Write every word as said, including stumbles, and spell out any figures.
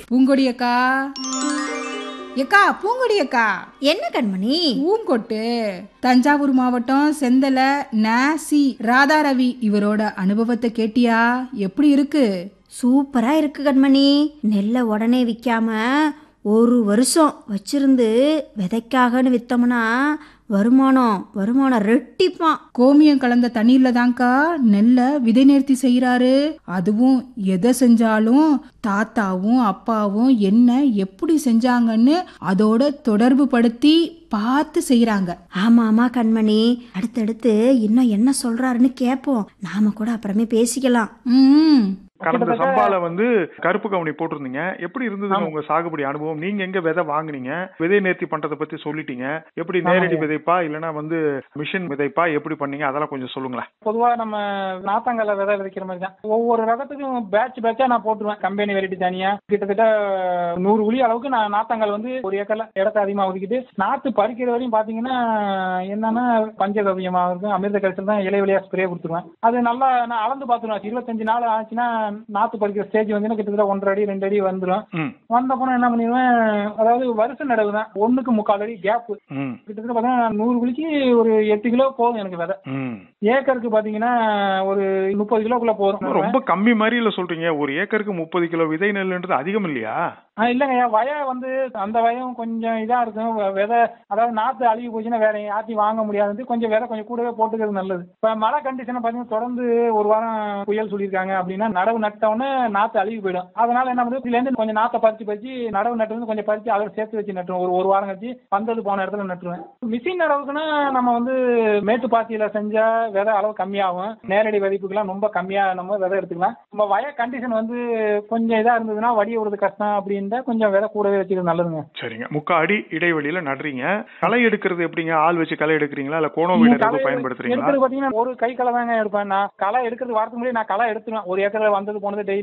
பூங்கொடி அக்கா, எக்கா பூங்கொடி அக்கா. என்ன கண்மணி? பூங்கொட்டு தஞ்சாவூர் மாவட்டம் செந்தல நாசி ராதாரவி இவரோட அனுபவத்தை கேட்டியா? எப்படி இருக்கு? சூப்பரா இருக்கு கண்மணி. நெல்லை உடனே விற்காம ஒரு வருஷம் வச்சிருந்து விதைக்காகன்னு வித்தோம்னா வருமானம் வருமானம் ரெட்டிப்பான். கோமியம் கலந்த தண்ணீர்ல தான்க்கா நெல்லை விதை நேர்த்தி செய்யறாரு. அதுவும் எதை செஞ்சாலும் தாத்தாவும் அப்பாவும் என்ன எப்படி செஞ்சாங்கன்னு அதோட தொடர்பு படுத்தி பார்த்து செய்யறாங்க. ஆமா ஆமா கண்மணி, அடுத்தடுத்து இன்னும் என்ன சொல்றாருன்னு கேட்போம். நாம கூட அப்புறமே பேசிக்கலாம். ம் கடந்த சம்பால வந்து கருப்பு கவுனி போட்டிருந்தீங்க. எப்படி இருந்ததுங்க உங்க சாகுபடி அனுபவம்? நீங்க எங்க விதை வாங்குனீங்க? விதை நேர்த்தி பண்றதை பத்தி சொல்லிட்டீங்க. எப்படி நேரடி விதைப்பா இல்லனா வந்து மிஷின் விதைப்பா எப்படி பண்ணீங்க? அதெல்லாம் கொஞ்சம் சொல்லுங்களேன். பொதுவா நம்ம நாத்தாங்கல்ல விதை விதைக்கிற மாதிரி தான் ஒவ்வொரு ரகத்துக்கும் பேட்ச் பேட்சா நான் போட்டுருவேன். கம்பெனி வெரைட்டி தனியா கிட்டத்தட்ட நூறு உளி அளவுக்கு நான் நாத்தாங்கல் வந்து ஒரு ஏக்கர்ல இடத்த அதிகமா ஒதுக்கிட்டு நாத்து பறிக்கிற வரையும் பாத்தீங்கன்னா என்னன்னா பஞ்சகவியமா இருக்கும், அமிர்த கரிசல் தான் இலை வழியா ஸ்ப்ரே கொடுத்துருவேன். அது நல்லா நான் அளந்து பாத்துருவேன். இருபத்தஞ்சு நாள் ஆச்சுன்னா நாத்து பறிக்கிற ஸ்டேஜ் வந்து கிட்டத்தட்ட ஒன்றரை அடி ரெண்டு அடி வந்துடும். வந்த போன என்ன பண்ணிடுவேன், அதாவது வருஷ நடவு தான், ஒண்ணுக்கு முக்கால் அடி கேப். கிட்டத்தட்ட பாத்தீங்கன்னா நூறு குழிக்கு ஒரு எட்டு கிலோ போதும் எனக்கு விதை. ஏக்கருக்கு பாத்தீங்கன்னா ஒரு முப்பது கிலோக்குள்ள போதும். ரொம்ப கம்மி மாதிரி இல்ல சொல்றீங்க. ஒரு ஏக்கருக்கு முப்பது கிலோ விதை நெல்லுன்றது அதிகம் இல்லையா? இல்லங்க, வய வந்து அந்த வயம் கொஞ்சம் இதா இருக்கும். விதை அதாவது நாத்து அழுகி போச்சுன்னா வேற யார்த்தையும் வாங்க முடியாது. கொஞ்சம் விதை கொஞ்சம் கூடவே போட்டுக்கிறது நல்லது. இப்ப மழை கண்டிஷன் பாத்தீங்கன்னா தொடர்ந்து ஒரு வாரம் புயல் சொல்லியிருக்காங்க அப்படின்னா நடவு நட்டவுடனே நாத்து அழுகி போயிடும். அதனால என்ன பண்ணுறது, இதுல இருந்து கொஞ்சம் நாத்தை பறிச்சு பறிச்சு நடவு நட்டு வந்து கொஞ்சம் பறிச்சு அதோட சேர்த்து வச்சு நட்டுருவோம். ஒரு ஒரு வாரம் கழிச்சு வந்தது போன இடத்துல நட்டுருவேன். மிஷின் நடவுக்குன்னா நம்ம வந்து மேட்டு பாத்தியில செஞ்சா விதை அளவு கம்மியாகும். நேரடி விதைப்புக்கெல்லாம் ரொம்ப கம்மியா நம்ம விதை எடுத்துக்கலாம். நம்ம வய கண்டிஷன் வந்து கொஞ்சம் இதா இருந்ததுன்னா வடி விடுறது கஷ்டம் அப்படின்னு கொஞ்சம் விதை கூடவே வச்சுக்கிறது நல்லதுங்க. சரிங்க. முக்கா அடி இடைவெளியில நடுறீங்க. களை எடுக்கிறது எப்படிங்க? ஆள் வச்சு களை எடுக்கிறீங்களா இல்ல கோணோ வீடு ஏதாவது பயன்படுத்துறீங்களா? எடுக்கிறது பாத்தீங்கன்னா ஒரு கை களை தாங்க எடுப்பேன். நான் களை எடுக்கிறது வாரத்துக்கு முன்னாடி நான் களை எடுத்துருவேன். ஒரு ஏக்கர் வந்தது போனது டெய்லி